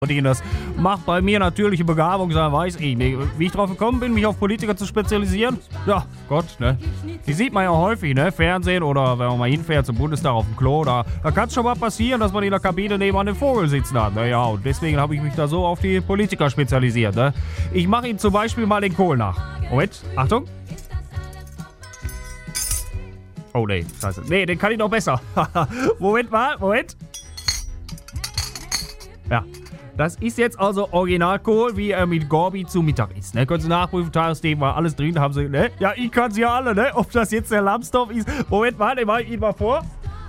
Das macht bei mir natürliche Begabung sein, weiß ich nicht. Wie ich drauf gekommen bin, mich auf Politiker zu spezialisieren? Ja, Gott, ne? Die sieht man ja häufig, ne? Fernsehen oder wenn man mal hinfährt zum Bundestag auf dem Klo, da kann es schon mal passieren, dass man in der Kabine nebenan den Vogel sitzen hat. Naja, und deswegen habe ich mich da so auf die Politiker spezialisiert, ne? Ich mache ihm zum Beispiel mal den Kohl nach. Moment, Achtung. Oh, nee, scheiße. Nee, den kann ich noch besser. Moment. Ja. Das ist jetzt also Originalkohl, wie er mit Gorbi zu Mittag ist. Ne? Können Sie nachprüfen, Tagesthemen war alles drin, haben Sie, ne? Ja, ich kann sie ja alle, ne? Ob das jetzt der Lambsdorff ist. Moment, den mach ich Ihnen mal vor.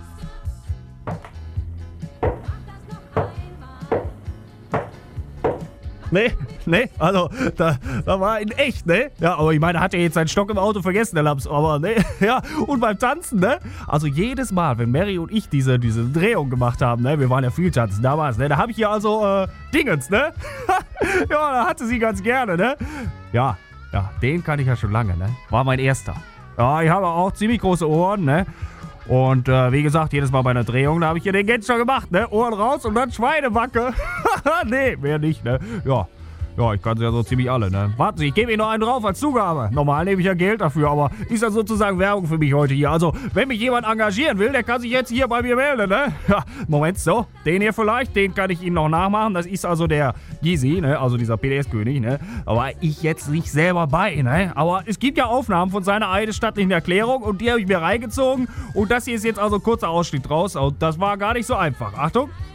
Ne, also, da war in echt, ne? Ja, aber ich meine, hat er jetzt seinen Stock im Auto vergessen, der Lamps, aber, ne? Ja, und beim Tanzen, ne? Also jedes Mal, wenn Mary und ich diese Drehung gemacht haben, ne? Wir waren ja viel tanzen damals, ne? Da habe ich hier also, Dingens, ne? Ja, da hatte sie ganz gerne, ne? Ja, den kann ich ja schon lange, ne? War mein erster. Ja, ich habe auch ziemlich große Ohren, ne? Und wie gesagt, jedes Mal bei einer Drehung, da habe ich hier den Genscher gemacht, ne? Ohren raus und dann Schweinebacke. Nee, mehr nicht, ne? Ja, ich kann sie ja so ziemlich alle, ne? Warten Sie, ich gebe Ihnen noch einen drauf als Zugabe. Normal nehme ich ja Geld dafür, aber ist ja sozusagen Werbung für mich heute hier. Also, wenn mich jemand engagieren will, der kann sich jetzt hier bei mir melden, ne? Ja, Moment, so, den hier vielleicht, den kann ich Ihnen noch nachmachen. Das ist also der Gysi, ne? Also dieser PDS-König, ne? Aber ich jetzt nicht selber bei, ne? Aber es gibt ja Aufnahmen von seiner eidesstattlichen Erklärung und die habe ich mir reingezogen. Und das hier ist jetzt also ein kurzer Ausschnitt draus. Und das war gar nicht so einfach. Achtung!